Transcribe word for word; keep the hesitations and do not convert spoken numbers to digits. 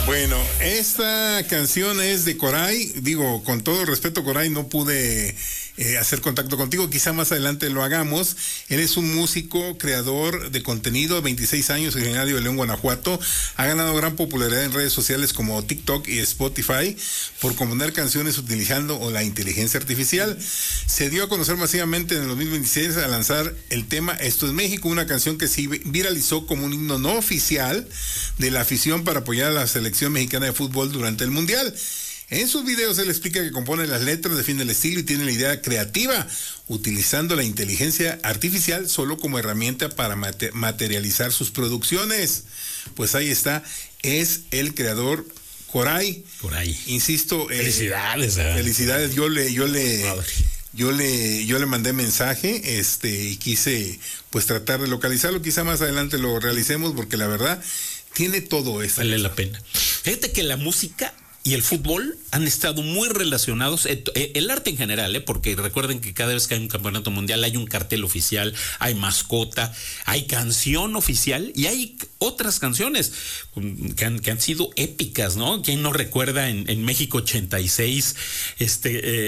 Bueno, esta canción es de Coray. Digo, con todo respeto, Coray, no pude eh, hacer contacto contigo. Quizá más adelante lo hagamos. Él es un músico, creador de contenido, veintiséis años, originario de León, Guanajuato. Ha ganado gran popularidad en redes sociales como TikTok y Spotify por componer canciones utilizando la inteligencia artificial. Se dio a conocer masivamente en el dos mil veintiséis al lanzar el tema Esto es México, una canción que se viralizó como un himno no oficial de la afición para apoyar a la selección mexicana de fútbol durante el Mundial. En sus videos él explica que compone las letras, define el estilo y tiene la idea creativa, utilizando la inteligencia artificial solo como herramienta para mate- materializar sus producciones. Pues ahí está, es el creador Coray. Coray. Insisto. Eh, felicidades. ¿eh? Felicidades. Yo le, yo le, Madre. yo le, yo le mandé mensaje, este, y quise, pues, tratar de localizarlo. Quizá más adelante lo realicemos porque la verdad tiene todo eso. Vale la pena. Fíjate que la música y el fútbol han estado muy relacionados, el arte en general, ¿eh? Porque recuerden que cada vez que hay un campeonato mundial hay un cartel oficial, hay mascota, hay canción oficial y hay otras canciones que han, que han sido épicas, ¿no? ¿Quién no recuerda en, en México ochenta y seis este... Eh,